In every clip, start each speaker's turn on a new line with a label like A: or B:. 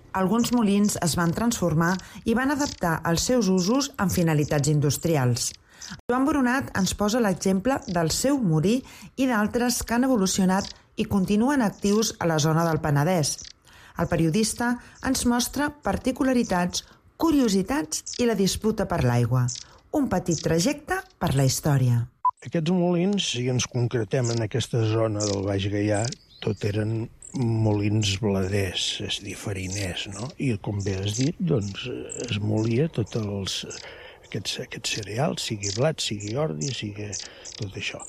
A: Alguns molins es van transformar i van adaptar els seus usos amb finalitats industrials. Joan Boronat ens posa l'exemple del seu molí i d'altres que han evolucionat i continuen actius a la zona del Penedès. El periodista ens mostra particularitats, curiositats i la disputa per l'aigua. Un petit trajecte per la història.
B: Aquests molins, si ens concretem en aquesta zona del Baix Gaià, tot eren molins bladers, és a dir, fariners, no? I com bé has dit, doncs es molia tots aquests cereals, sigui blat, sigui ordi, sigui tot això.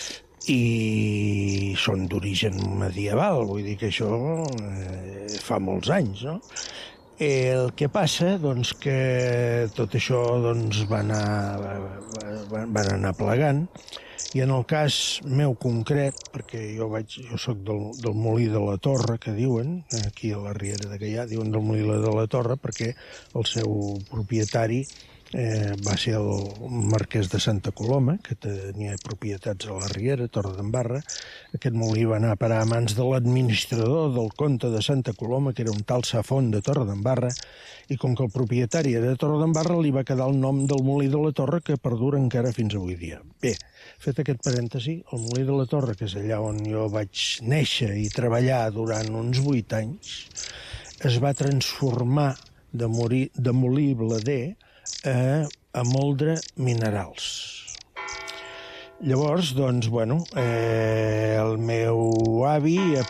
B: I són d'origen medieval, vull dir que això fa molts anys, no? El que passa, doncs, que tot això doncs, van anar plegant, i en el cas meu concret, perquè jo soc del Molí de la Torre, que diuen, aquí a la Riera de Gaià, diuen del Molí de la Torre, perquè el seu propietari va ser el marquès de Santa Coloma, que tenia propietats a la Riera, Torredembarra. Aquest molí va anar a parar a mans de l'administrador del comte de Santa Coloma, que era un tal Safont de Torredembarra, i com que el propietari era de Torredembarra, li va quedar el nom del Molí de la Torre, que perdura encara fins avui dia. Bé, fet aquest parèntesi, el Molí de la Torre, que és allà on jo vaig néixer i treballar durant uns 8 anys, es va transformar de molí blader a moldre minerals. Llavors, doncs, bueno, el meu avi a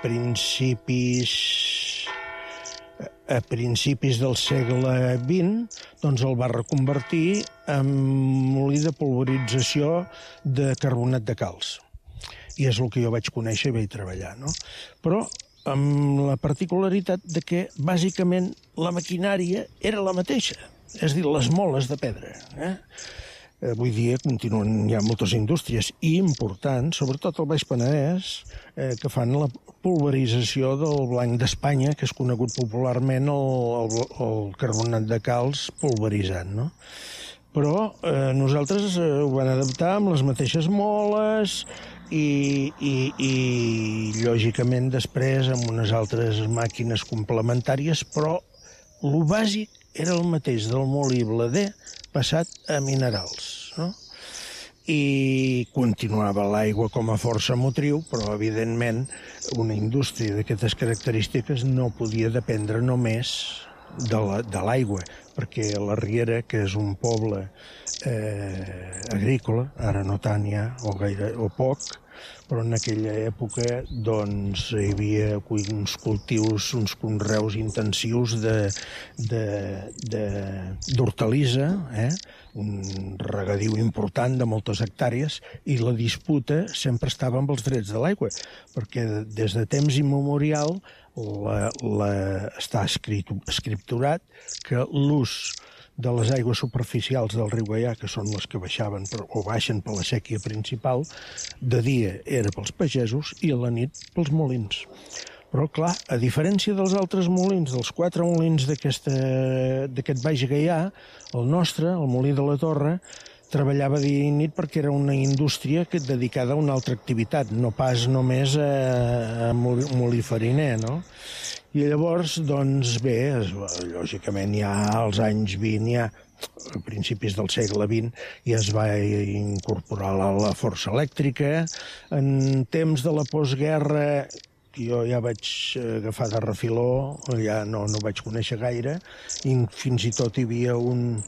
B: principis del segle XX doncs el va reconvertir en molí de polvorització de carbonat de calç. I és el que jo vaig conèixer i vaig treballar, no? Però amb la particularitat de que, bàsicament, la maquinària era la mateixa, és a dir, les moles de pedra. Avui dia hi ha moltes indústries i importants, sobretot al Baix Penedès, que fan la pulverització del blanc d'Espanya, que és conegut popularment el carbonat de calç pulveritzat, no? Però nosaltres ho vam adaptar amb les mateixes moles i lògicament, després, amb unes altres màquines complementàries, però el bàsic era el mateix del molí blader passat a minerals, no? I continuava l'aigua com a força motriu, però, evidentment, una indústria d'aquestes característiques no podia dependre només de l'aigua, perquè la Riera, que és un poble agrícola, ara no tant ja, o poc, però en aquella època doncs, hi havia uns cultius, uns conreus intensius d'hortalissa, un regadiu important de moltes hectàrees, i la disputa sempre estava amb els drets de l'aigua, perquè des de temps immemorial està escripturat que l'ús de les aigües superficials del riu Gaià, que són les que baixaven o baixen per la séquia principal, de dia era pels pagesos i a la nit pels molins. Però, clar, a diferència dels altres molins, dels 4 molins d'aquest Baix Gaià, el nostre, el Molí de la Torre, treballava dia i nit perquè era una indústria dedicada a una altra activitat, no pas només a molí fariner, no? I llavors, doncs bé, lògicament ja als anys 20, a principis del segle XX, ja es va incorporar la força elèctrica. En temps de la postguerra, jo ja vaig agafar de refiló, ja no vaig conèixer gaire, i fins i tot hi havia un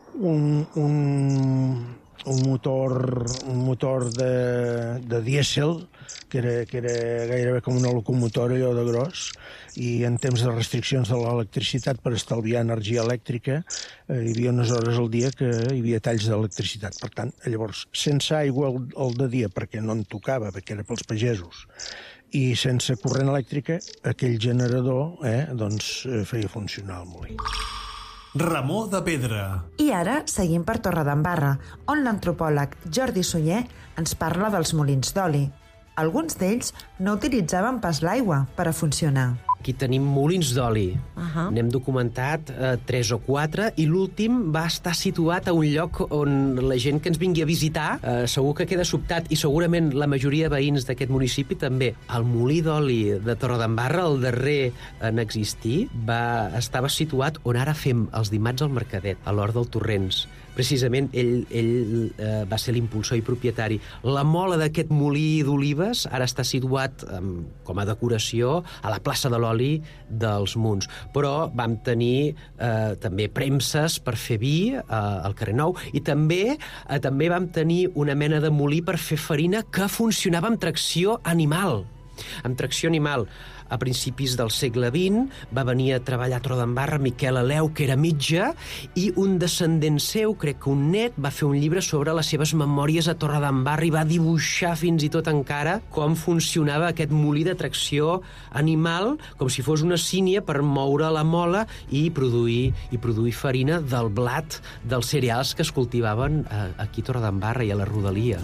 B: motor de dièsel que era gairebé com una locomotora, allò de gros, i en temps de restriccions de l'electricitat per estalviar energia elèctrica hi havia unes hores al dia que hi havia talls d'electricitat. Per tant, llavors, sense aigua al de dia, perquè no en tocava, perquè era pels pagesos, i sense corrent elèctrica, aquell generador doncs feia funcionar el molí.
C: Ramó de Pedra.
A: I ara seguim per Torredembarra, on l'antropòleg Jordi Sunyer ens parla dels molins d'oli. Alguns d'ells no utilitzaven pas l'aigua per a funcionar.
D: Aquí tenim molins d'oli. N'hem documentat 3 o 4 i l'últim va estar situat a un lloc on la gent que ens vingui a visitar segur que queda sobtat, i segurament la majoria de veïns d'aquest municipi també. El molí d'oli de Torredembarra, el darrer en existir, estava situat on ara fem els dimarts al Mercadet, a l'Hort del Torrents. Precisament ell va ser l'impulsor i propietari. La mola d'aquest molí d'olives ara està situat com a decoració a la plaça de l'Oli dels Munts. Però vam tenir també premses per fer vi al carrer Nou, i també vam tenir una mena de molí per fer farina que funcionava amb tracció animal. A principis del segle XX va venir a treballar a Torredembarra Miquel Aleu, que era metge, i un descendent seu, crec que un net, va fer un llibre sobre les seves memòries a Torredembarra i va dibuixar fins i tot encara com funcionava aquest molí de tracció animal, com si fos una sínia per moure la mola i produir farina del blat dels cereals que es cultivaven aquí a Torredembarra i a la rodalia.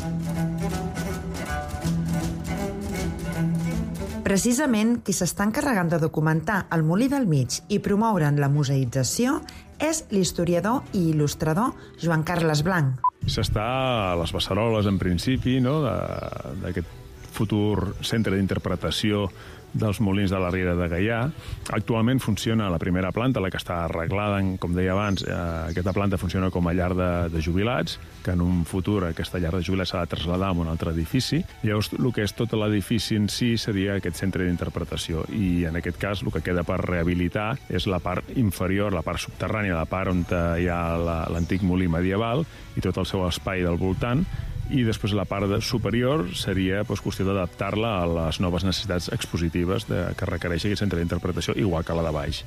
A: Precisament, qui s'està encarregant de documentar el Molí del Mig i promoure'n la museïtzació és l'historiador i il·lustrador Joan Carles Blanc.
E: S'està a les Beceroles, en principi, no?, d'aquest futur centre d'interpretació dels molins de la Riera de Gaià. Actualment funciona a la primera planta, la que està arreglada, com deia abans. Aquesta planta funciona com a llar de jubilats, que en un futur aquesta llar de jubilats s'ha de traslladar a un altre edifici. Llavors, el que és tot l'edifici en si seria aquest centre d'interpretació, i en aquest cas el que queda per rehabilitar és la part inferior, la part subterrània, la part on hi ha l'antic molí medieval i tot el seu espai del voltant, i després la part superior seria qüestió d'adaptar-la a les noves necessitats expositives que requereix aquest centre d'interpretació, igual que la de baix.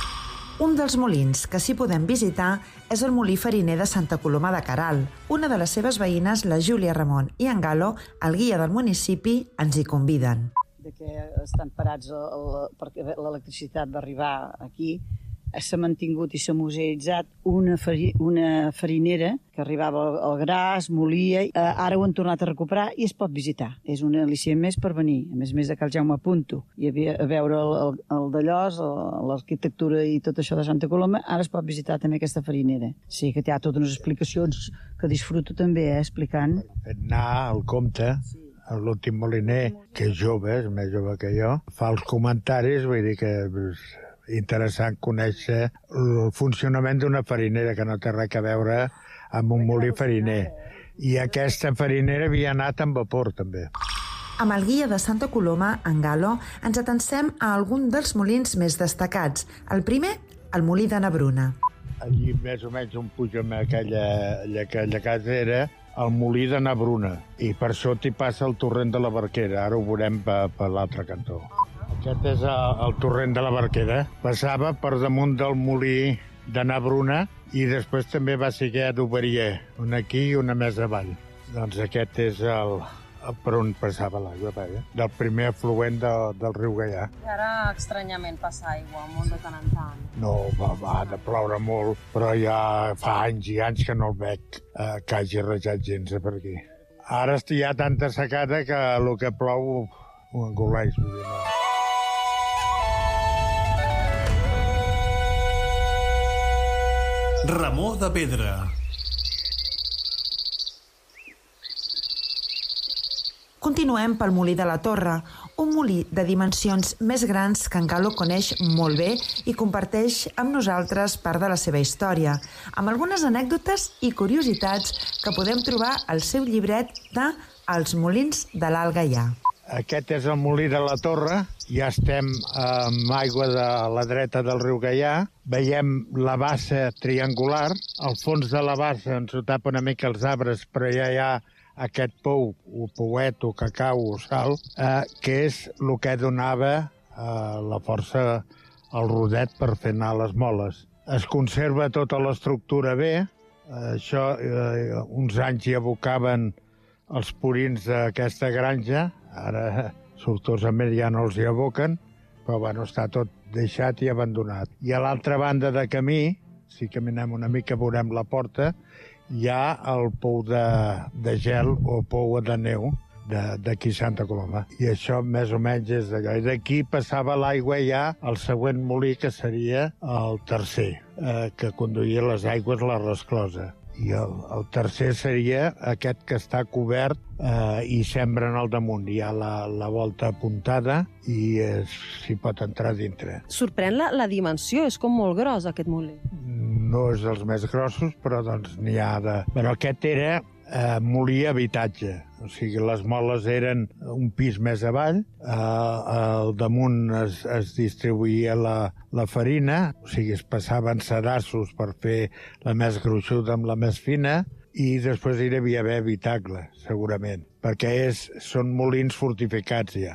A: Un dels molins que sí podem visitar és el molí fariner de Santa Coloma de Queralt. Una de les seves veïnes, la Júlia Ramon i en Galo, el guia del municipi, ens hi conviden.
F: De que estan parats perquè l'electricitat va arribar aquí, s'ha mantingut i s'ha museïtzat una farinera que arribava al gra, es molia, ara ho han tornat a recuperar i es pot visitar. És un al·licient més per venir, a més de Cal Jaume Punto, i a veure el Dallós, l'arquitectura i tot això de Santa Coloma, ara es pot visitar també aquesta farinera. Sí, que hi ha totes unes explicacions que disfruto també, explicant.
B: Anar al compte, l'últim moliner, que és jove, és més jove que jo, fa els comentaris, vull dir que interessant conèixer el funcionament d'una farinera que no té res a veure amb un molí fariner. I aquesta farinera havia anat amb vapor, també.
A: Amb el guia de Santa Coloma, en Galo, ens atencem a algun dels molins més destacats. El primer, el molí de Nabruna.
B: Allí, més o menys, on pugem aquella casa era el molí de Nabruna. I per sota hi passa el torrent de la Barquera. Ara ho veurem per l'altre cantó. Aquest és el torrent de la Barquera. Passava per damunt del molí de Nabruna i després també va seguir a Doverier, una aquí i una més avall. Doncs aquest és per on passava l'aigua, del primer afluent del riu Gaià.
G: I ara, estranyament, passa aigua, molt de tant en tant.
B: No, va de ploure molt, però ja fa anys i anys que no el veig que hagi rejat gens per aquí. Ara hi ha tanta secada que el que plou ho engoleix, vull dir, no.
C: Ramó de Pedra.
A: Continuem pel molí de la Torre, un molí de dimensions més grans que en Galo coneix molt bé i comparteix amb nosaltres part de la seva història, amb algunes anècdotes i curiositats que podem trobar al seu llibret de Els molins de l'Alt Gaià.
B: Aquest és el molí de la Torre, ja estem amb aigua de la dreta del riu Gaià, veiem la bassa triangular, al fons de la bassa ens ho tapa una mica els arbres, però ja hi ha aquest pou, o pouet, o cacau, o sal, que és el que donava la força al rodet per fer anar les moles. Es conserva tota l'estructura bé, això uns anys hi abocaven els purins d'aquesta granja, ara sortosament ja no els hi aboquen, però bueno, està tot deixat i abandonat. I a l'altra banda de camí, si caminem una mica veurem la porta, hi ha el pou de gel o pou de neu d'aquí Santa Coloma. I això més o menys és d'allò. I d'aquí passava l'aigua ja al següent molí, que seria el tercer, que conduïa les aigües a la resclosa. I el tercer seria aquest que està cobert i sembren al damunt. Hi ha la volta apuntada i s'hi pot entrar dintre.
G: Sorprèn la dimensió, és com molt gros aquest molí.
B: No és dels més grossos, però doncs n'hi ha de... Però aquest era molí habitatge. O sigui, les moles eren un pis més avall, al damunt es distribuïa la farina, o sigui, es passaven sedassos per fer la més gruixuda amb la més fina, i després hi devia haver habitacle, segurament, perquè són molins fortificats ja.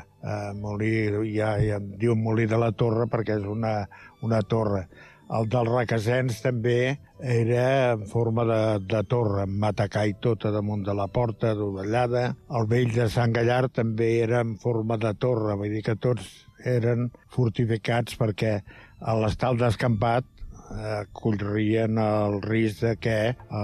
B: Ja em diu molí de la Torre perquè és una torre. El dels Requesens també era en forma de torre, amb matacà i tot a damunt de la porta, dovellada. El vell de Sant Gallard també era en forma de torre, vull dir que tots eren fortificats perquè a l'estal descampat corrien el risc de que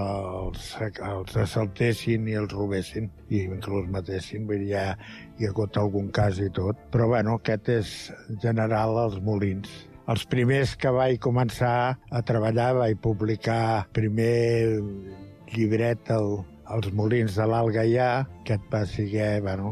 B: els assaltessin i els robessin i que els matessin. Vull dir, hi ha hagut algun cas i tot. Però bueno, aquest és en general els molins. Els primers que vaig començar a treballar, vaig publicar primer llibret als molins de l'Alt Gaià, que va ser,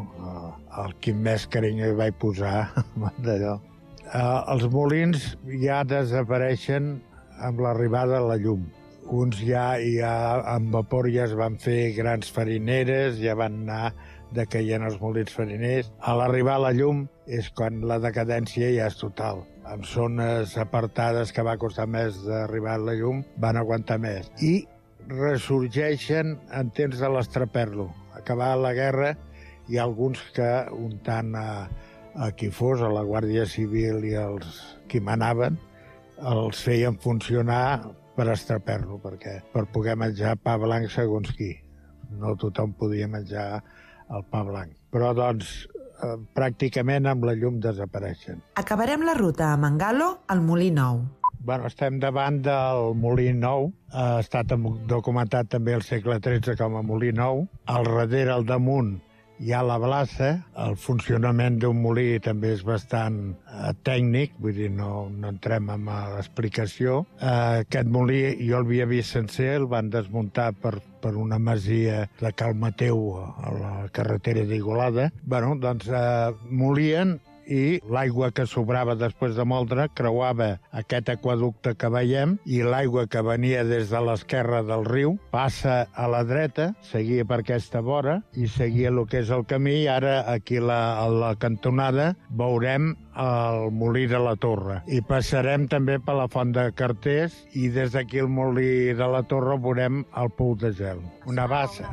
B: el que més carinyo hi vaig posar d'allò. Els molins ja desapareixen amb l'arribada de la llum. Uns ja amb vapor ja es van fer grans farineres, ja van anar decaient els molins fariners. A l'arribar la llum és quan la decadència ja és total. En zones apartades que va costar més d'arribar a la llum, van aguantar més. I ressorgeixen en temps de l'estraperlo. Acabada la guerra, hi ha alguns que, untant a qui fos, a la Guàrdia Civil i els qui manaven, els feien funcionar per estraperlo, per poder menjar pa blanc segons qui. No tothom podia menjar el pa blanc. Però, doncs, pràcticament amb la llum desapareixen.
A: Acabarem la ruta a Mangalo, al Molí Nou.
B: Estem davant del Molí Nou. Ha estat documentat també al segle XIII com a Molí Nou. Al darrere, al damunt, hi ha la Blassa. El funcionament d'un molí també és bastant tècnic, vull dir, no entrem en l'explicació. Aquest molí jo el havia vist sencer, el van desmuntar per una masia de Cal Mateu a la carretera d'Igualada. Doncs molien i l'aigua que sobrava després de moldre creuava aquest aqüeducte que veiem i l'aigua que venia des de l'esquerra del riu passa a la dreta, seguia per aquesta vora i seguia el que és el camí i ara aquí a la cantonada veurem el molí de la Torre. I passarem també per la Font de Carters i des d'aquí al molí de la Torre veurem el Pou de Gel. Una bassa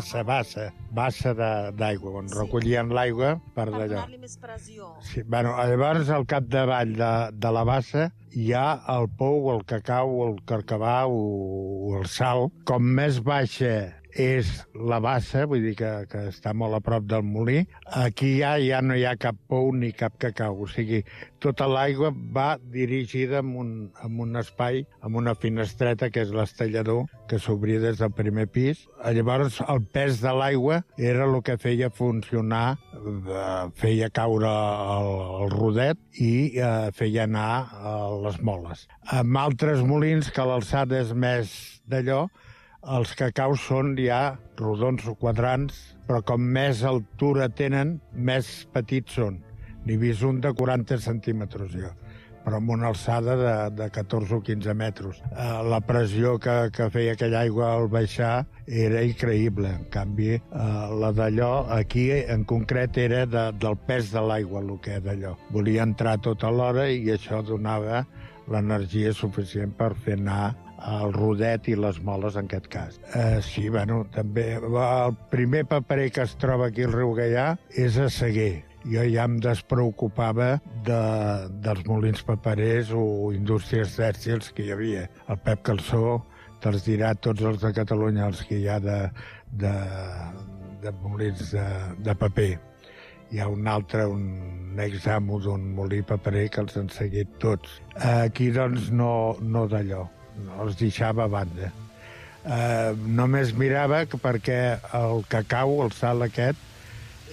B: d'aigua, on recollien l'aigua per d'allò. Per donar-li més pressió. Sí, llavors, al capdavall de la bassa hi ha el pou, el cacau, el carcabà o el sal. Com més baixa és la bassa, vull dir que està molt a prop del molí, aquí ja no hi ha cap pou ni cap cacau. O sigui, tota l'aigua va dirigida en un espai, amb una finestreta, que és l'estallador, que s'obria des del primer pis. Llavors, el pes de l'aigua era el que feia funcionar, feia caure el rodet i feia anar les moles. Amb altres molins, que l'alçada és més d'allò, els cacaus són ja rodons o quadrats, però com més altura tenen, més petits són. N'he vist un de 40 centímetres, jo, però amb una alçada de 14 o 15 metres. La pressió que feia aquella aigua al baixar era increïble. En canvi, la d'allò, aquí en concret, era del pes de l'aigua, el que és d'allò. Volia entrar tota l'hora i això donava l'energia suficient per fer anar el rodet i les moles, en aquest cas. Sí, també el primer paperer que es troba aquí al riu Gaià és a Seguer. Jo ja em despreocupava dels molins paperers o indústries tèxtils que hi havia. El Pep Calçó te'ls dirà, tots els de Catalunya, els que hi ha de molins de paper. Hi ha un altre, un examo d'un molí paperer que els han seguit tots. Aquí, doncs, no d'allò. No els deixava a banda. Només mirava perquè el cacau, el sal aquest,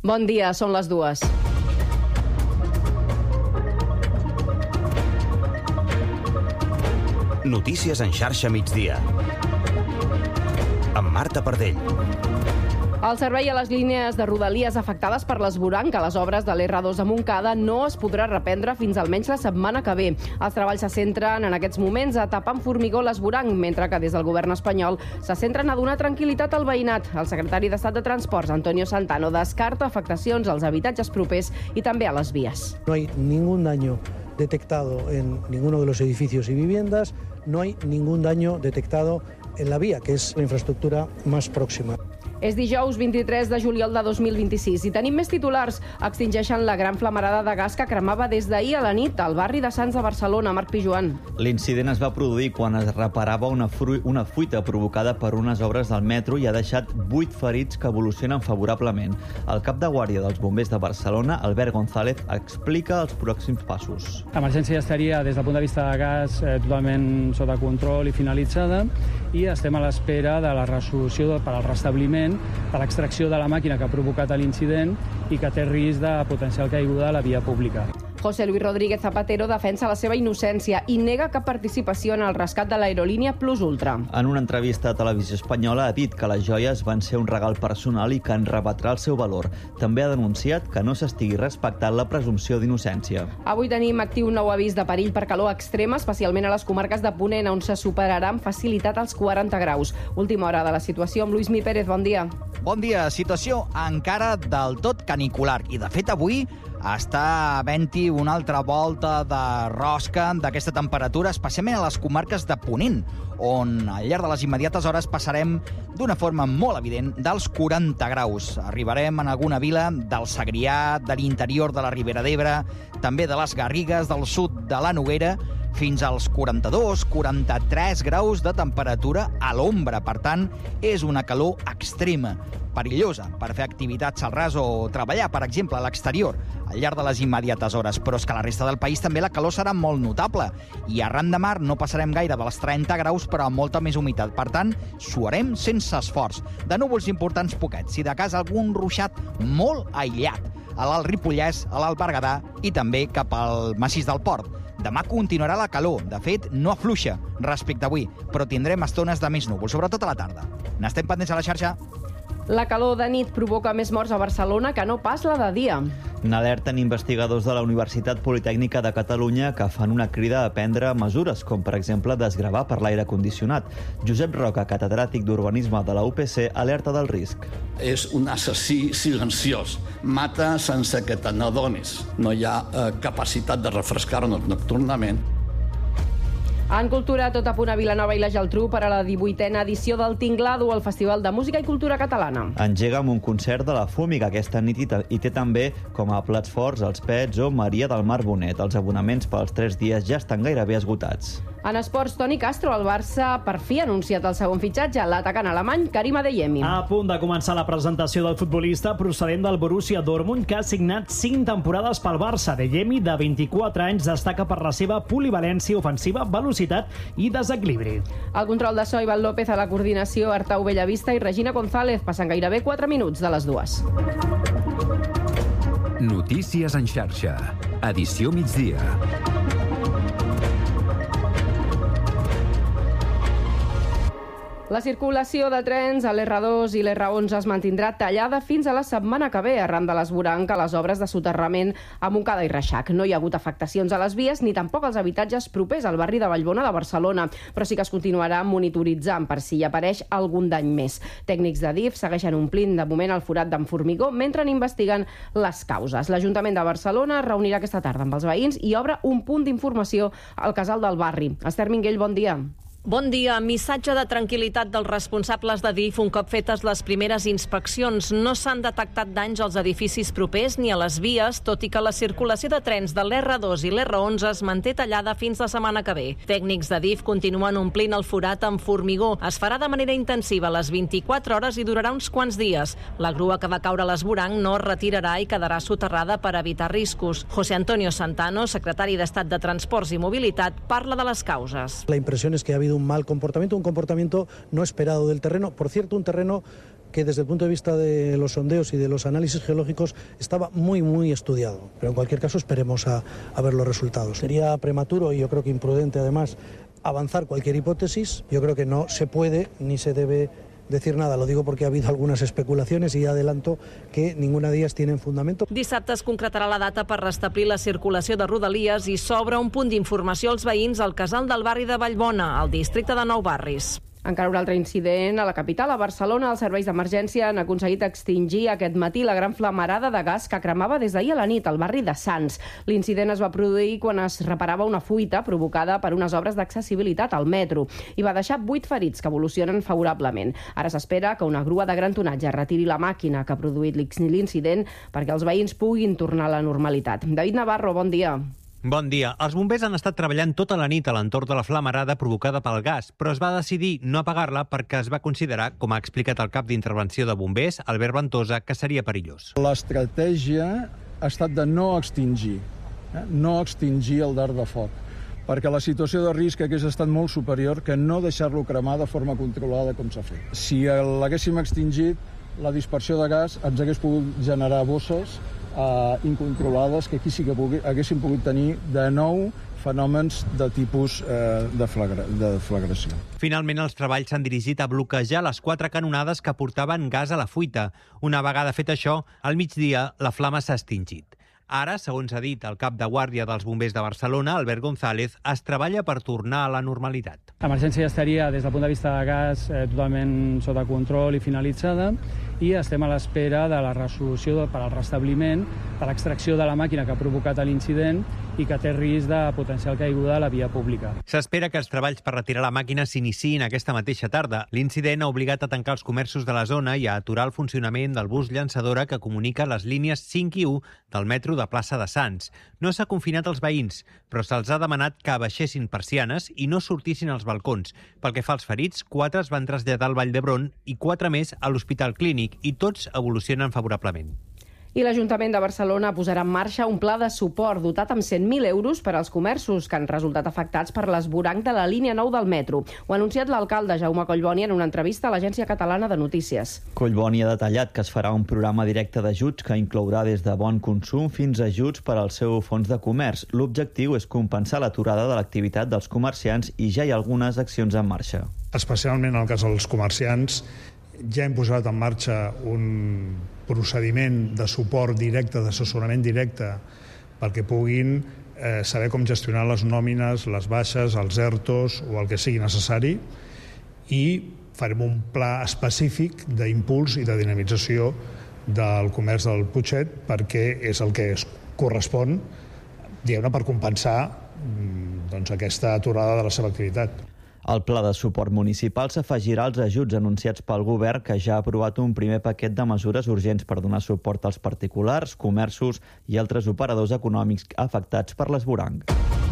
G: Bon dia, són les 2.
H: Notícies en xarxa migdia. Amb Marta Pardell.
G: El servei a les línies de Rodalies afectades per l'esvoranc a les obres de l'R2 a Montcada no es podrà reprendre fins almenys la setmana que ve. Els treballs se centren en aquests moments a tapar amb formigó l'esvoranc, mentre que des del govern espanyol se centren a donar tranquil·litat al veïnat. El secretari d'Estat de Transports, Antonio Santano, descarta afectacions als habitatges propers i també a les vies.
I: No hay ningún daño detectado en ninguno de los edificios y viviendas, no hay ningún daño detectado en la vía, que es la infraestructura más próxima.
G: És dijous 23 de juliol de 2026 i tenim més titulars. Extingeixen la gran flamarada de gas que cremava des d'ahir a la nit al barri de Sants de Barcelona. Marc Pijuan.
J: L'incident es va produir quan es reparava una fuita provocada per unes obres del metro i ha deixat 8 ferits que evolucionen favorablement. El cap de guàrdia dels bombers de Barcelona, Albert González, explica els pròxims passos.
K: L'emergència ja estaria, des del punt de vista de gas, totalment sota control i finalitzada, i estem a l'espera de la resolució per al restabliment de l'extracció de la màquina que ha provocat l'incident i que té risc de potencial caiguda a la via pública.
G: José Luis Rodríguez Zapatero defensa la seva innocència i nega cap participació en el rescat de l'aerolínia Plus Ultra.
J: En una entrevista a Televisió Espanyola ha dit que les joies van ser un regal personal i que en rebatrà el seu valor. També ha denunciat que no s'estigui respectant la presumpció d'innocència.
G: Avui tenim actiu un nou avís de perill per calor extrema, especialment a les comarques de Ponent, on se superarà amb facilitat els 40 graus. Última hora de la situació amb Lluís Mi Pérez. Bon dia.
L: Bon dia. Situació encara del tot canicular. I, de fet, avui està havent-hi una altra volta de rosca d'aquesta temperatura, especialment a les comarques de Ponent, on al llarg de les immediates hores passarem d'una forma molt evident dels 40 graus. Arribarem en alguna vila del Segrià, de l'interior de la Ribera d'Ebre, també de les Garrigues, del sud de la Noguera, fins als 42-43 graus de temperatura a l'ombra. Per tant, és una calor extrema, perillosa per fer activitats al ras o treballar, per exemple, a l'exterior, al llarg de les immediates hores. Però és que a la resta del país també la calor serà molt notable. I arran de mar no passarem gaire dels 30 graus, però amb molta més humitat. Per tant, suarem sense esforç. De núvols importants poquets, i de cas algun ruixat molt aïllat a l'Alt Ripollès, a l'Alt Berguedà i també cap al massís del Port. Demà continuarà la calor. De fet, no afluixa respecte a avui, però tindrem estones de més núvols, sobretot a la tarda. N'estem pendents a la xarxa.
G: La calor de nit provoca més morts a Barcelona que no pas la de dia.
J: N'alerten investigadors de la Universitat Politècnica de Catalunya que fan una crida a prendre mesures, com per exemple desgravar per l'aire condicionat. Josep Roca, catedràtic d'Urbanisme de la UPC, alerta del risc.
M: És un assassí silenciós. Mata sense que te n'adonis. No hi ha capacitat de refrescar-nos nocturnament.
G: En cultura, tot a punt a Vilanova i la Geltrú per a la 18a edició del Tinglado, el Festival de Música i Cultura Catalana.
J: Engega amb un concert de la Fúmiga aquesta nit i té també com a plats forts els Pets o Maria del Mar Bonet. Els abonaments pels 3 dies ja estan gairebé esgotats.
G: En esports, Toni Castro, el Barça per fi ha anunciat el segon fitxatge, l'atacant alemany Karim Adeyemi.
N: A punt de començar la presentació del futbolista procedent del Borussia Dortmund, que ha signat 5 temporades pel Barça. Adeyemi, de 24 anys, destaca per la seva polivalència ofensiva, velocitat i desequilibri.
G: El control de so, Ivan López, a la coordinació, Artau Bellavista i Regina González, passant gairebé 4 minuts de les 2.
H: Notícies en xarxa. Edició migdia.
G: La circulació de trens a l'R2 i l'R11 es mantindrà tallada fins a la setmana que ve, arran de l'esvoranc a les obres de soterrament a Montcada i Reixac. No hi ha hagut afectacions a les vies ni tampoc als habitatges propers al barri de Vallbona de Barcelona, però sí que es continuarà monitoritzant per si hi apareix algun dany més. Tècnics de DIF segueixen omplint de moment el forat d'en formigó mentre n'investiguen les causes. L'Ajuntament de Barcelona es reunirà aquesta tarda amb els veïns i obre un punt d'informació al casal del barri. Esther Minguell, bon dia.
O: Bon dia. Missatge de tranquil·litat dels responsables de DIF un cop fetes les primeres inspeccions. No s'han detectat danys als edificis propers ni a les vies, tot i que la circulació de trens de l'R2 i l'R11 es manté tallada fins la setmana que ve. Tècnics de DIF continuen omplint el forat amb formigó. Es farà de manera intensiva a les 24 hores i durarà uns quants dies. La grua que va caure a l'esvoranc no es retirarà i quedarà soterrada per evitar riscos. José Antonio Santano, secretari d'Estat de Transports i Mobilitat, parla de les causes.
I: La impresión es que ha habido un mal comportamiento, un comportamiento no esperado del terreno. Por cierto, un terreno que desde el punto de vista de los sondeos y de los análisis geológicos estaba muy estudiado. Pero en cualquier caso esperemos a ver los resultados. Sería prematuro y yo creo que imprudente además avanzar cualquier hipótesis. Yo creo que no se puede ni se debe decir nada. Lo digo porque ha habido algunas especulaciones y adelanto que ninguna de ellas tienen fundamento.
O: Dissabte es concretarà la data per restablir la circulació de Rodalies i s'obre un punt d'informació als veïns al casal del barri de Vallbona, al districte de Nou Barris.
G: Encara un altre incident a la capital, a Barcelona. Els serveis d'emergència han aconseguit extingir aquest matí la gran flamarada de gas que cremava des d'ahir a la nit al barri de Sants. L'incident es va produir quan es reparava una fuita provocada per unes obres d'accessibilitat al metro i va deixar 8 ferits que evolucionen favorablement. Ara s'espera que una grua de gran tonatge retiri la màquina que ha produït l'incident perquè els veïns puguin tornar a la normalitat. David Navarro, bon dia.
B: Bon dia. Els bombers han estat treballant tota la nit a l'entorn de la flamarada provocada pel gas, però es va decidir no apagar-la perquè es va considerar, com ha explicat el cap d'intervenció de bombers, Albert Ventosa, que seria perillós.
D: L'estratègia ha estat de no extingir el dard de foc, perquè la situació de risc hagués estat molt superior que no deixar-lo cremar de forma controlada com s'ha fet. Si l'haguéssim extingit, la dispersió de gas ens hagués pogut generar bosses incontrolades que aquí sí que haguéssim pogut tenir de nou fenòmens de tipus de flagració.
B: Finalment, els treballs s'han dirigit a bloquejar les 4 canonades que portaven gas a la fuita. Una vegada fet això, al migdia la flama s'ha extingit. Ara, segons ha dit el cap de guàrdia dels bombers de Barcelona, Albert González, es treballa per tornar a la normalitat.
K: L'emergència ja estaria, des del punt de vista de gas, totalment sota control i finalitzada, i estem a l'espera de la resolució per al restabliment de l'extracció de la màquina que ha provocat l'incident i que té risc de potencial caiguda a la via pública.
B: S'espera que els treballs per retirar la màquina s'iniciïn aquesta mateixa tarda. L'incident ha obligat a tancar els comerços de la zona i a aturar el funcionament del bus llançadora que comunica les línies 5 i 1 del metro de Plaça de Sants. No s'ha confinat els veïns, però se'ls ha demanat que abaixessin persianes i no sortissin als balcons. Pel que fa als ferits, 4 es van traslladar al Vall d'Hebron i 4 més a l'Hospital Clínic, i tots evolucionen favorablement.
G: I l'Ajuntament de Barcelona posarà en marxa un pla de suport dotat amb 100.000 euros per als comerços que han resultat afectats per l'esvoranc de la línia 9 del metro. Ho ha anunciat l'alcalde Jaume Collboni en una entrevista a l'Agència Catalana de Notícies.
J: Collboni ha detallat que es farà un programa directe d'ajuts que inclourà des de bon consum fins a ajuts per al seu fons de comerç. L'objectiu és compensar l'aturada de l'activitat dels comerciants i ja hi ha algunes accions en marxa.
E: Especialment en el cas dels comerciants, ja hem posat en marxa un procediment de suport directe, d'assessorament directe, perquè puguin saber com gestionar les nòmines, les baixes, els ERTOs o el que sigui necessari, i farem un pla específic d'impuls i de dinamització del comerç del Putxet perquè és el que es correspon, diguem-ne, per compensar aquesta aturada de la seva activitat.
J: El pla de suport municipal s'afegirà als ajuts anunciats pel govern, que ja ha aprovat un primer paquet de mesures urgents per donar suport als particulars, comerços i altres operadors econòmics afectats per l'esvoranc.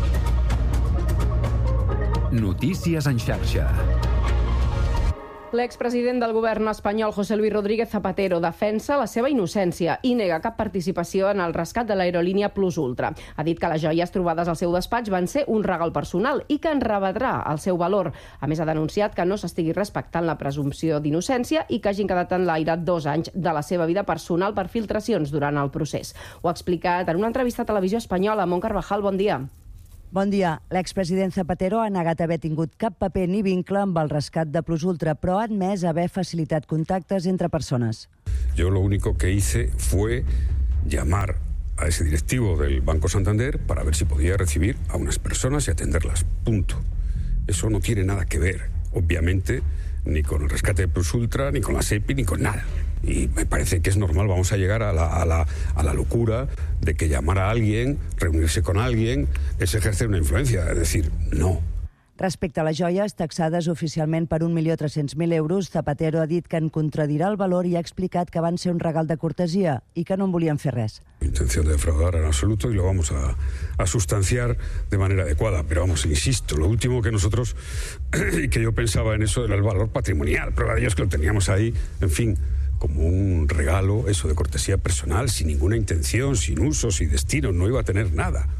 H: Notícies en xarxa.
G: L'expresident del govern espanyol, José Luis Rodríguez Zapatero, defensa la seva innocència i nega cap participació en el rescat de l'aerolínia Plus Ultra. Ha dit que les joies trobades al seu despatx van ser un regal personal i que en rebrà el seu valor. A més, ha denunciat que no s'estigui respectant la presumpció d'innocència i que hagin quedat en l'aire 2 anys de la seva vida personal per filtracions durant el procés. Ho ha explicat en una entrevista a Televisió Espanyola. Mont Carvajal, bon dia.
F: Bon dia. L'expresident Zapatero ha negat haver tingut cap paper ni vincle amb el rescat de Plus Ultra, però ha admès haver facilitat contactes entre persones.
P: Yo lo único que hice fue llamar a ese directivo del Banco Santander para ver si podía recibir a unas personas y atenderlas. Punto. Eso no tiene nada que ver, obviamente, ni con el rescate de Plus Ultra, ni con la SEPI, ni con nada. Y me parece que es normal, vamos a llegar a la locura de que llamar a alguien, reunirse con alguien, es ejercer una influencia. Es decir, no.
F: Respecte a les joies, taxades oficialment per 1.300.000 euros, Zapatero ha dit que en contradirà el valor i ha explicat que van ser un regal de cortesia i que no en volien fer res.
P: Intención de defraudar en absoluto y lo vamos a sustanciar de manera adecuada. Pero vamos, insisto, lo último que nosotros, y que yo pensaba en eso, era el valor patrimonial. Prueba de ello es que lo teníamos ahí, en fin, como un regalo, eso de cortesía personal, sin ninguna intención, sin uso, sin destino, no iba a tener nada.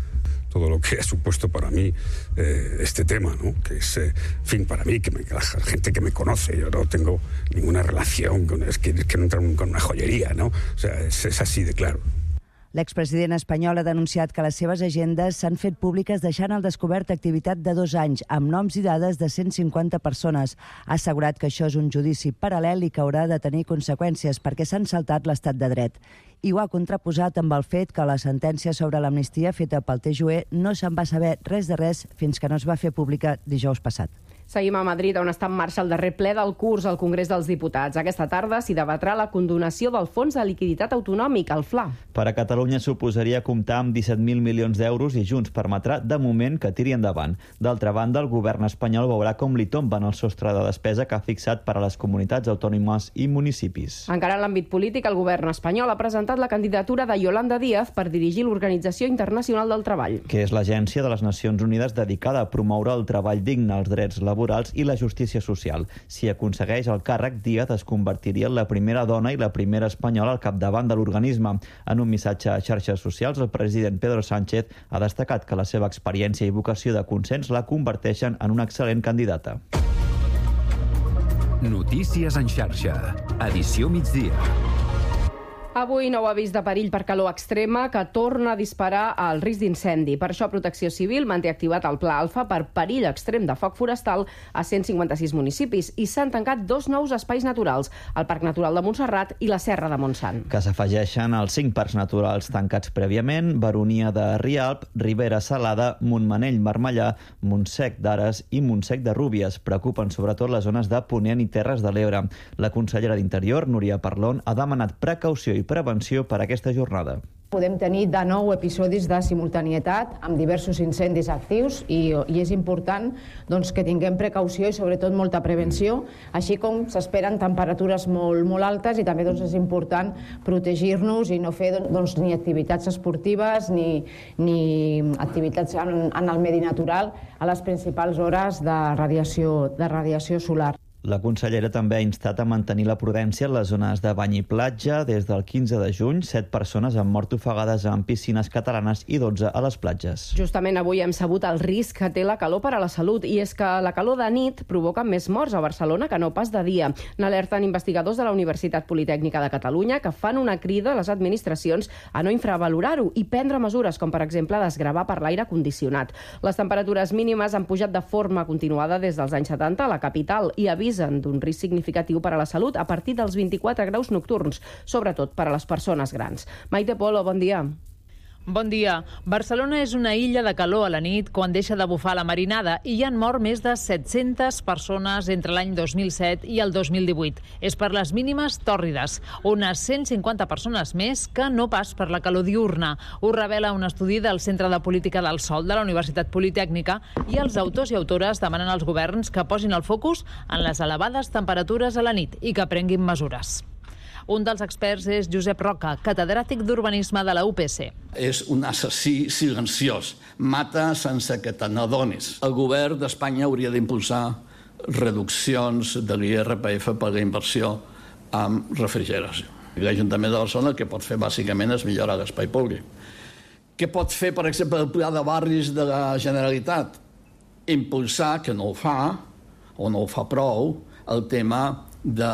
P: todo lo que ha supuesto para mí este tema, ¿no? Que es, en fin, para mí, la gente que me conoce, yo no tengo ninguna relación con, es que no entro con una joyería, ¿no? O sea, es así de claro.
F: L'expresident espanyol ha denunciat que les seves agendes s'han fet públiques deixant al descobert activitat de 2 anys, amb noms i dades de 150 persones. Ha assegurat que això és un judici paral·lel i que haurà de tenir conseqüències perquè s'han saltat l'estat de dret. I ho ha contraposat amb el fet que la sentència sobre l'amnistia feta pel TJUE no se'n va saber res de res fins que no es va fer pública dijous passat.
G: Seguim a Madrid, on està en marxa el darrer ple del curs al Congrés dels Diputats. Aquesta tarda s'hi debatrà la condonació del Fons de Liquiditat Autonòmic, el FLA.
J: Per a Catalunya suposaria comptar amb 17.000 milions d'euros i Junts permetrà, de moment, que tiri endavant. D'altra banda, el govern espanyol veurà com li tomben el sostre de despesa que ha fixat per a les comunitats autònomes i municipis.
G: Encara en l'àmbit polític, el govern espanyol ha presentat la candidatura de Yolanda Díaz per dirigir l'Organització Internacional del Treball,
J: que és l'agència de les Nacions Unides dedicada a promoure el treball digne, els drets laborals i la justícia social. Si aconsegueix el càrrec, Díaz es convertiria en la primera dona i la primera espanyola al capdavant de l'organisme. En un missatge a xarxes socials, el president Pedro Sánchez ha destacat que la seva experiència i vocació de consens la converteixen en una excel·lent candidata.
H: Notícies en xarxa. Edició migdia.
G: Avui nou avís de perill per calor extrema que torna a disparar el risc d'incendi. Per això Protecció Civil manté activat el Pla Alfa per perill extrem de foc forestal a 156 municipis i s'han tancat 2 nous espais naturals, el Parc Natural de Montserrat i la Serra de Montsant.
J: Que s'afegeixen als 5 parcs naturals tancats prèviament: Baronia de Rialp, Ribera Salada, Montmanell Marmellà, Montsec d'Ares i Montsec de Rúbies. Preocupen sobretot les zones de Ponent i Terres de l'Ebre. La consellera d'Interior, Núria Parlon, ha demanat precaució i prevenció per a aquesta jornada.
A: Podem tenir de nou episodis de simultanietat amb diversos incendis actius i és important que tinguem precaució i sobretot molta prevenció, així com s'esperen temperatures molt altes i també és important protegir-nos i no fer ni activitats esportives ni activitats en el medi natural a les principals hores de radiació solar.
J: La consellera també ha instat a mantenir la prudència en les zones de bany i platja. Des del 15 de juny, 7 persones han mort ofegades en piscines catalanes i 12 a les platges.
G: Justament avui hem sabut el risc que té la calor per a la salut, i és que la calor de nit provoca més morts a Barcelona que no pas de dia. N'alerten investigadors de la Universitat Politècnica de Catalunya, que fan una crida a les administracions a no infravalorar-ho i prendre mesures, com per exemple desgravar per l'aire condicionat. Les temperatures mínimes han pujat de forma continuada des dels anys 70 a la capital i avisen d'un risc significatiu per a la salut a partir dels 24 graus nocturns, sobretot per a les persones grans. Maite Polo, bon dia.
C: Bon dia. Barcelona és una illa de calor a la nit quan deixa de bufar la marinada i hi han mort més de 700 persones entre l'any 2007 i el 2018. És per les mínimes tòrrides, unes 150 persones més que no pas per la calor diurna. Ho revela un estudi del Centre de Política del Sol de la Universitat Politècnica, i els autors i autores demanen als governs que posin el focus en les elevades temperatures a la nit i que prenguin mesures. Un dels experts és Josep Roca, catedràtic d'Urbanisme de la UPC.
M: És un assassí silenciós. Mata sense que te n'adonis. El govern d'Espanya hauria d'impulsar reduccions de l'IRPF per la inversió en refrigeració. L'Ajuntament de Barcelona el que pot fer bàsicament és millorar l'espai públic. Què pot fer, per exemple, el Pla de Barris de la Generalitat? Impulsar, que no ho fa, o no ho fa prou, el tema de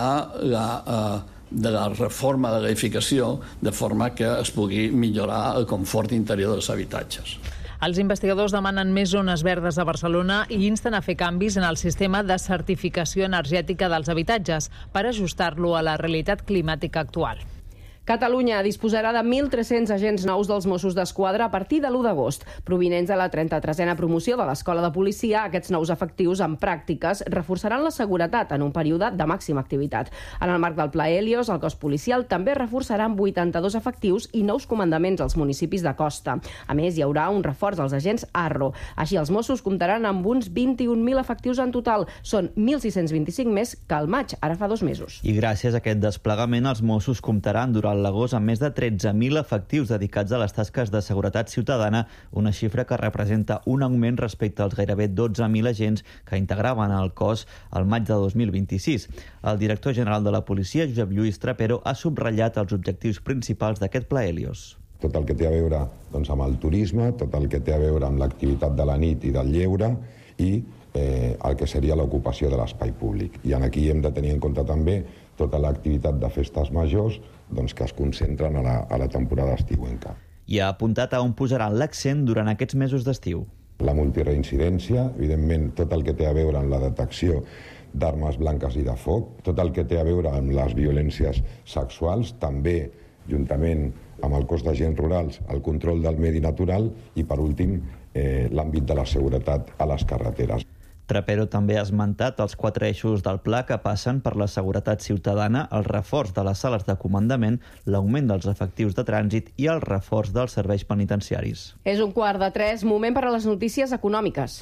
M: la reforma de l'edificació, de forma que es pugui millorar el confort interior dels habitatges.
C: Els investigadors demanen més zones verdes a Barcelona i insten a fer canvis en el sistema de certificació energètica dels habitatges per ajustar-lo a la realitat climàtica actual.
G: Catalunya disposarà de 1.300 agents nous dels Mossos d'Esquadra a partir de l'1 d'agost. Provinents de la 33a promoció de l'Escola de Policia, aquests nous efectius en pràctiques reforçaran la seguretat en un període de màxima activitat. En el marc del Pla Helios, el cos policial també reforçarà amb 82 efectius i nous comandaments als municipis de costa. A més, hi haurà un reforç als agents ARRO. Així, els Mossos comptaran amb uns 21.000 efectius en total. Són 1.625 més que al maig, ara fa 2 mesos.
J: I gràcies a aquest desplegament, els Mossos comptaran durant l'agost amb més de 13.000 efectius dedicats a les tasques de seguretat ciutadana, una xifra que representa un augment respecte als gairebé 12.000 agents que integraven el cos al maig de 2026. El director general de la policia, Josep Lluís Trapero, ha subratllat els objectius principals d'aquest Pla Helios.
Q: tot el que té a veure amb el turisme, tot el que té a veure amb l'activitat de la nit i del lleure i el que seria l'ocupació de l'espai públic. I aquí hem de tenir en compte també tota l'activitat de festes majors que es concentren a la temporada estiuenca.
J: I ha apuntat a on posaran l'accent durant aquests mesos d'estiu.
Q: La multireincidència, evidentment, tot el que té a veure amb la detecció d'armes blanques i de foc, tot el que té a veure amb les violències sexuals, també, juntament amb el cos d'agents rurals, el control del medi natural i, per últim, l'àmbit de la seguretat a les carreteres.
J: Trapero també ha esmentat els 4 eixos del pla que passen per la seguretat ciutadana, el reforç de les sales de comandament, l'augment dels efectius de trànsit i el reforç dels serveis penitenciaris.
G: És 2:45, moment per a les notícies econòmiques.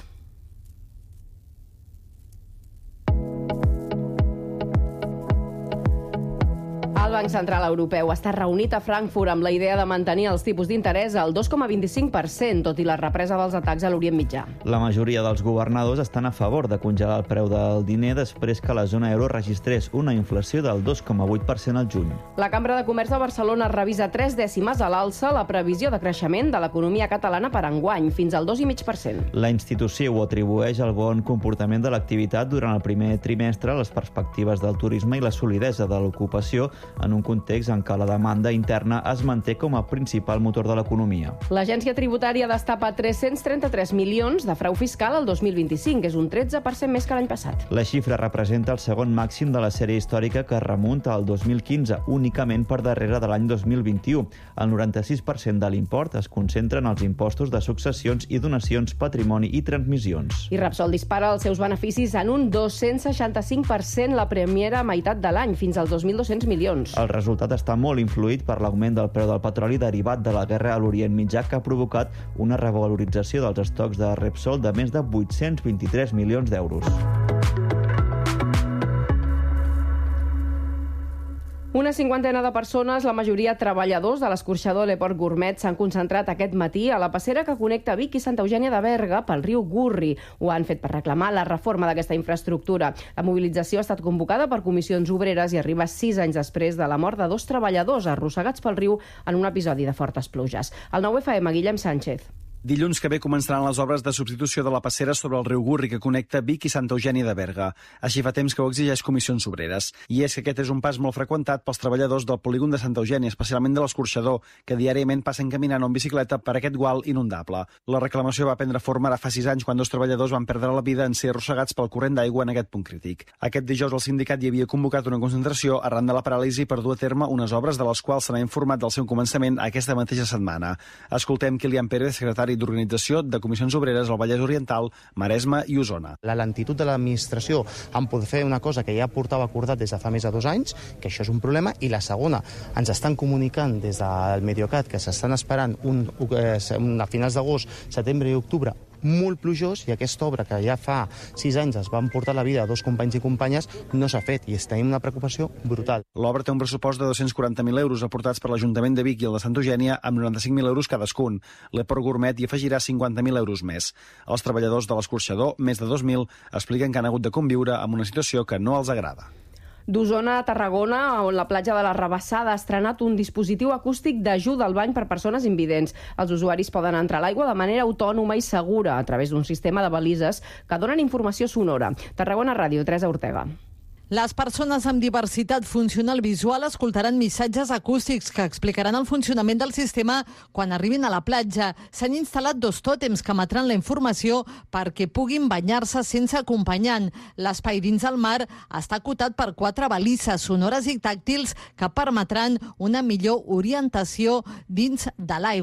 G: El Banc Central Europeu està reunit a Frankfurt amb la idea de mantenir els tipus d'interès al 2,25%, tot i la represa dels atacs a l'Orient Mitjà.
J: La majoria dels governadors estan a favor de congelar el preu del diner després que la zona euro registrés una inflació del 2,8% al juny.
G: La Cambra de Comerç de Barcelona revisa 3 dècimes a l'alça la previsió de creixement de l'economia catalana per enguany, fins al 2,5%.
J: La institució ho atribueix al bon comportament de l'activitat durant el primer trimestre, les perspectives del turisme i la solidesa de l'ocupació en un context en què la demanda interna es manté com a principal motor de l'economia.
G: L'Agència Tributària destapa 333 milions de frau fiscal al 2025, és un 13% més que l'any passat.
J: La xifra representa el segon màxim de la sèrie històrica que remunta al 2015, únicament per darrere de l'any 2021. El 96% de l'import es concentra en els impostos de successions i donacions, patrimoni i transmissions.
G: I Repsol dispara els seus beneficis en un 265% la primera meitat de l'any, fins als 2.200 milions.
J: El resultat està molt influït per l'augment del preu del petroli derivat de la guerra a l'Orient Mitjà, que ha provocat una revalorització dels estocs de Repsol de més de 823 milions d'euros.
G: Una cinquantena de persones, la majoria treballadors de l'escorxador Le Port Gourmet, s'han concentrat aquest matí a la passera que connecta Vic i Santa Eugènia de Berga pel riu Gurri. Ho han fet per reclamar la reforma d'aquesta infraestructura. La mobilització ha estat convocada per comissions obreres i arriba 6 anys després de la mort de 2 treballadors arrossegats pel riu en un episodi de fortes pluges. El 9FM, Guillem Sánchez.
R: Dilluns que ve començaran les obres de substitució de la passera sobre el riu Gurri que connecta Vic i Santa Eugènia de Berga. Així fa temps que ho exigeix Comissions Obreres. I és que aquest és un pas molt freqüentat pels treballadors del polígon de Santa Eugènia, especialment de l'escorxador, que diàriament passen caminant o en bicicleta per aquest gual inundable. La reclamació va prendre forma ara fa 6 anys quan 2 treballadors van perdre la vida en ser arrossegats pel corrent d'aigua en aquest punt crític. Aquest dijous el sindicat hi havia convocat una concentració arran de la paràlisi per dur a terme unes obres de les quals se n'ha informat del seu començament aquesta mateixa setmana. Escoltem Kilian Pérez, secretari d'Organització de Comissions Obreres al Vallès Oriental, Maresme i Osona.
S: La lentitud de l'administració en poder fer una cosa que ja portava acordat des de fa més de 2 anys, que això és un problema, i la segona, ens estan comunicant des del Mediocat que s'estan esperant a finals d'agost, setembre i octubre molt plujós, i aquesta obra que ja fa 6 anys es van portar la vida a 2 companys i companyes no s'ha fet, i tenim una preocupació brutal.
R: L'obra té un pressupost de 240.000 euros aportats per l'Ajuntament de Vic i el de Santa Eugènia amb 95.000 euros cadascun. Le Port Gourmet hi afegirà 50.000 euros més. Els treballadors de l'escorxador, més de 2.000, expliquen que han hagut de conviure amb una situació que no els agrada.
G: D'Osona a Tarragona, on la platja de la Rabassada ha estrenat un dispositiu acústic d'ajuda al bany per persones invidents. Els usuaris poden entrar a l'aigua de manera autònoma i segura a través d'un sistema de balises que donen informació sonora. Tarragona Ràdio, Teresa Ortega.
T: Les persones amb diversitat funcional visual escoltaran missatges acústics que explicaran el funcionament del sistema quan arribin a la platja. S'han instal·lat 2 tòtems que emetran la informació perquè puguin banyar-se sense acompanyant. L'espai dins el mar està acotat per 4 balises sonores i tàctils que permetran una millor orientació dins de l'aigua.